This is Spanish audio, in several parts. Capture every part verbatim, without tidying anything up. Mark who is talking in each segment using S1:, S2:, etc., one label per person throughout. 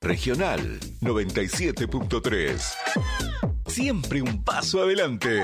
S1: Regional noventa y siete punto tres. Siempre un paso adelante.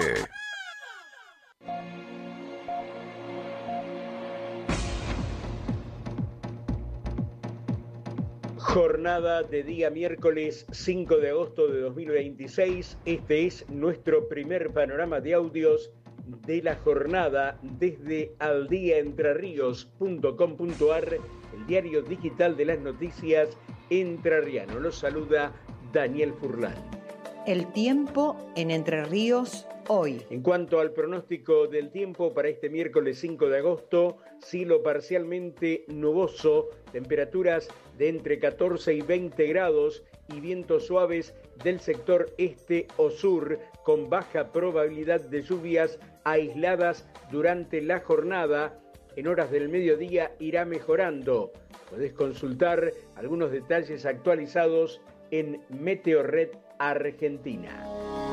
S2: Jornada de día miércoles cinco de agosto de dos mil veintiséis. Este es nuestro primer panorama de audios de la jornada desde aldiaentrerríos punto com punto ar, el diario digital de las noticias entrerriano. Los saluda Daniel Furlan.
S3: El tiempo en Entre Ríos hoy.
S2: En cuanto al pronóstico del tiempo para este miércoles cinco de agosto, cielo parcialmente nuboso, temperaturas de entre catorce y veinte grados y vientos suaves del sector este o sur, con baja probabilidad de lluvias aisladas durante la jornada. En horas del mediodía irá mejorando. Podés consultar algunos detalles actualizados en Meteorred Argentina.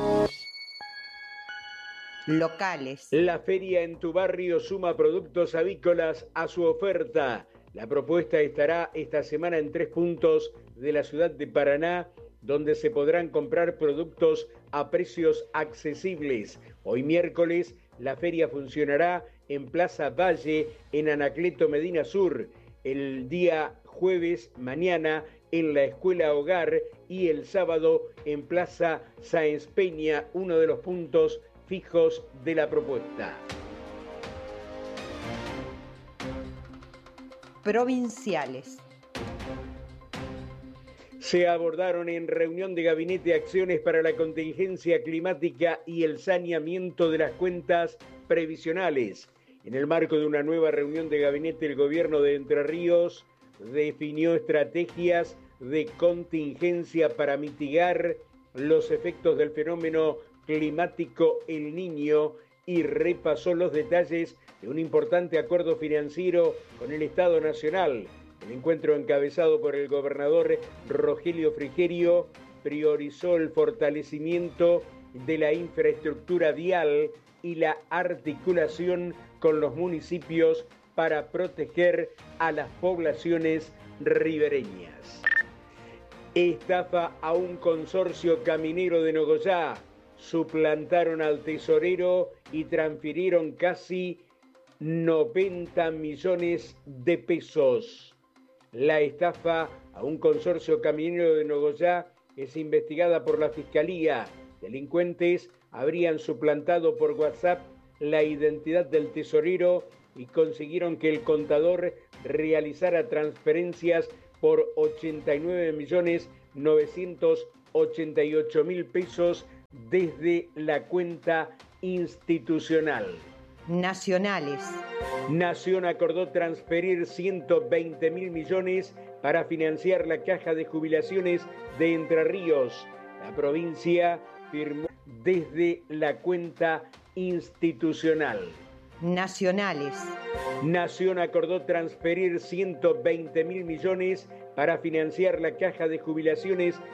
S3: Locales.
S2: La feria en tu barrio suma productos avícolas a su oferta. La propuesta estará esta semana en tres puntos de la ciudad de Paraná, donde se podrán comprar productos a precios accesibles. Hoy miércoles, la feria funcionará en Plaza Valle, en Anacleto Medina Sur. El día jueves, mañana, en la Escuela Hogar, y el sábado en Plaza Sáenz Peña, uno de los puntos fijos de la propuesta.
S3: Provinciales.
S2: Se abordaron en reunión de gabinete acciones para la contingencia climática y el saneamiento de las cuentas previsionales. En el marco de una nueva reunión de gabinete, el gobierno de Entre Ríos definió estrategias de contingencia para mitigar los efectos del fenómeno climático El Niño y repasó los detalles de un importante acuerdo financiero con el Estado Nacional. El encuentro, encabezado por el gobernador Rogelio Frigerio, priorizó el fortalecimiento de la infraestructura vial y la articulación con los municipios para proteger a las poblaciones ribereñas. Estafa a un consorcio caminero de Nogoyá. Suplantaron al tesorero y transfirieron casi noventa millones de pesos. La estafa a un consorcio caminero de Nogoyá es investigada por la Fiscalía. Delincuentes habrían suplantado por WhatsApp la identidad del tesorero y consiguieron que el contador realizara transferencias por ochenta y nueve millones novecientos ochenta y ocho mil pesos desde la cuenta institucional.
S3: Nacionales.
S2: Nación acordó transferir ciento veinte mil millones para financiar la caja de jubilaciones de Entre Ríos. La provincia firmó desde la cuenta institucional.
S3: Nacionales.
S2: Nación acordó transferir ciento veinte mil millones para financiar la caja de jubilaciones